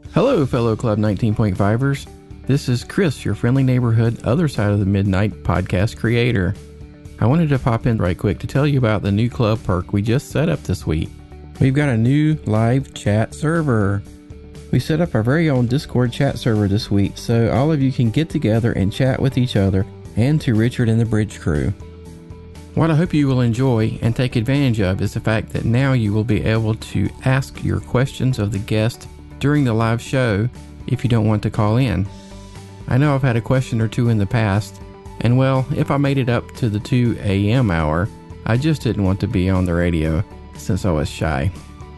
Hello, fellow Club 19.5ers. This is Chris, your friendly neighborhood Other Side of the Midnight podcast creator. I wanted to pop in right quick to tell you about the new club perk we just set up this week. We've got a new live chat server. We set up our very own Discord chat server this week, so all of you can get together and chat with each other and to Richard and the Bridge crew. What I hope you will enjoy and take advantage of is the fact that now you will be able to ask your questions of the guest during the live show if you don't want to call in. I know I've had a question or two in the past, and well, if I made it up to the 2 a.m. hour, I just didn't want to be on the radio since I was shy.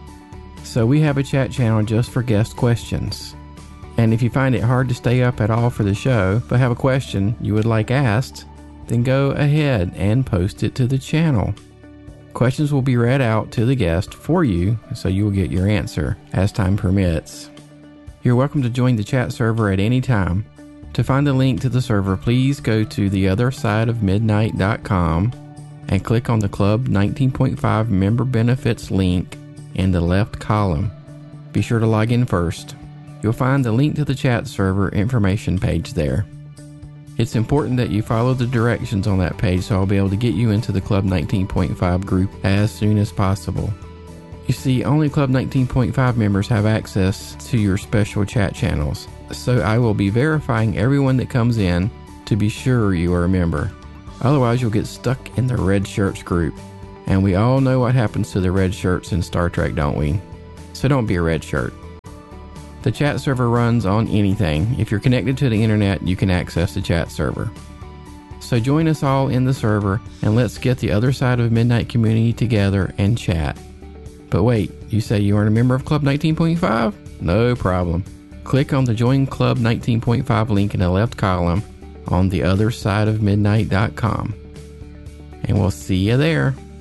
So we have a chat channel just for guest questions. And if you find it hard to stay up at all for the show, but have a question you would like asked, then go ahead and post it to the channel. Questions will be read out to the guest for you, so you will get your answer as time permits. You're welcome to join the chat server at any time. To find the link to the server, please go to theothersideofmidnight.com and click on the Club 19.5 member benefits link in the left column. Be sure to log in first. You'll find the link to the chat server information page there. It's important that you follow the directions on that page so I'll be able to get you into the Club 19.5 group as soon as possible. You see, only Club 19.5 members have access to your special chat channels, so I will be verifying everyone that comes in to be sure you are a member. Otherwise, you'll get stuck in the Red Shirts group, and we all know what happens to the Red Shirts in Star Trek, don't we? So don't be a Red Shirt. The chat server runs on anything. If you're connected to the internet, you can access the chat server. So join us all in the server and let's get the Other Side of Midnight community together and chat. But wait, you say you aren't a member of Club 19.5? No problem. Click on the Join Club 19.5 link in the left column on theothersideofmidnight.com. And we'll see you there.